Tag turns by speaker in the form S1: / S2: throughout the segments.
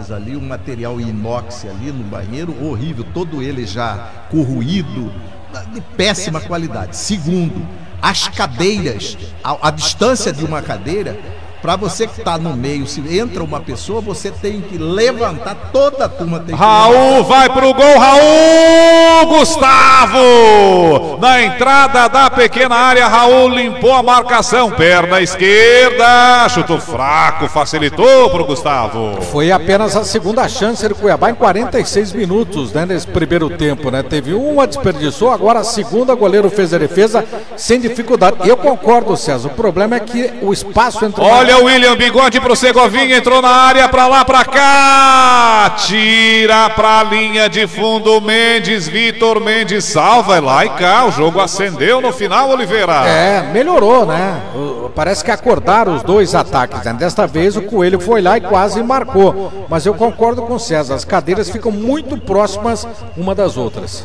S1: usadas ali, um material inox ali no banheiro, horrível, todo ele já corroído, de péssima qualidade. Segundo, as cadeiras, a distância de uma cadeira, para você que está no meio, se entra uma pessoa, você tem que levantar, toda a turma tem que
S2: Raul vai pro gol, Raul Gustavo! Na entrada da pequena área, Raul limpou a marcação, perna esquerda, chutou fraco, facilitou pro Gustavo.
S3: Foi apenas a segunda chance do Cuiabá em 46 minutos, né, nesse primeiro tempo, né? Teve uma, desperdiçou, agora a segunda, o goleiro fez a defesa sem dificuldade. Eu concordo, César, o problema é que o espaço entre...
S2: Olha o William Bigode pro Segovinha, entrou na área, pra lá, pra cá, tira pra linha de fundo, Mendes, Vitor Mendes salva, lá e cá, o jogo acendeu no final, Oliveira.
S3: Melhorou, né? Parece que acordaram os dois ataques, né? Desta vez o Coelho foi lá e quase marcou, mas eu concordo com o César, as cadeiras ficam muito próximas uma das outras.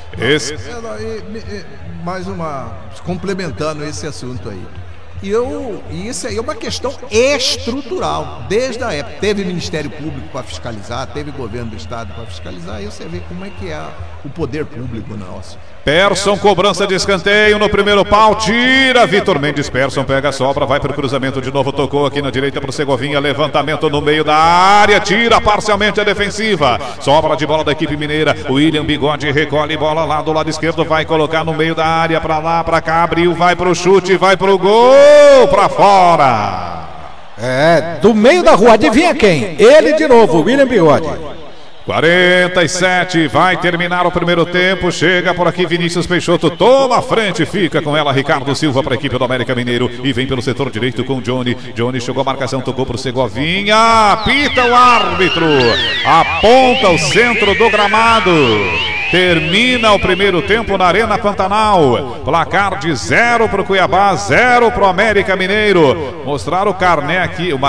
S1: Mais uma, complementando esse assunto aí. E isso aí é uma questão estrutural, desde a época. Teve Ministério Público para fiscalizar, teve governo do Estado para fiscalizar, aí você vê como é que é o poder público nosso.
S2: Persson, cobrança de escanteio no primeiro pau, tira, Vitor Mendes, Persson pega a sobra, vai pro cruzamento de novo, tocou aqui na direita pro Segovinha, levantamento no meio da área, tira parcialmente a defensiva, sobra de bola da equipe mineira, William Bigode recolhe bola lá do lado esquerdo, vai colocar no meio da área, pra lá, pra cá, abriu, vai pro chute, vai pro gol, pra fora.
S3: Do meio da rua, adivinha quem? Ele de novo, William Bigode.
S2: 47, vai terminar o primeiro tempo, chega por aqui Vinícius Peixoto, toma a frente, fica com ela Ricardo Silva para a equipe do América Mineiro e vem pelo setor direito com Johnny chegou a marcação, tocou pro Segovinha, apita o árbitro, aponta o centro do gramado. Termina o primeiro tempo na Arena Pantanal. Placar de 0 pro Cuiabá, 0 pro América Mineiro. Mostrar o carné aqui,